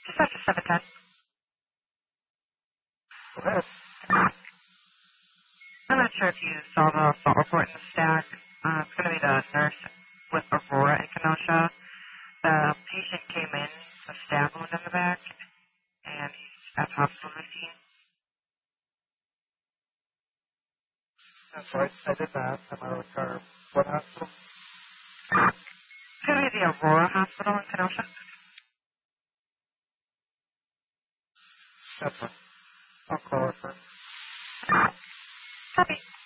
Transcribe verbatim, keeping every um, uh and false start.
Dispatch seven ten. Okay. I'm not sure if you saw the assault report in the stack. Uh, it's going to be the nurse with Aurora in Kenosha. The patient came in with a stab wound in the back, and he's at the hospital routine. That's right. I did that. I'm out of the car. What hospital? It's going to be the Aurora Hospital in Kenosha. That's right. I'll call her first. Copy.